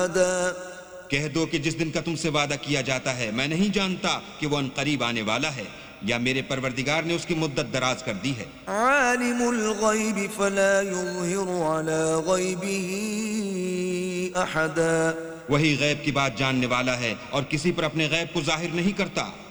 कह दो कि जिस दिन का तुमसे वादा किया जाता है मैं नहीं जानता कि वो अनकरीब आने वाला है या मेरे परवरदिगार ने उसकी मुद्दत दराज कर दी है। आलिमुल गैब फला युज़हिरु अला गैबिही अहदा, वही गैब की बात जानने वाला है और किसी पर अपने गैब को जाहिर नहीं करता।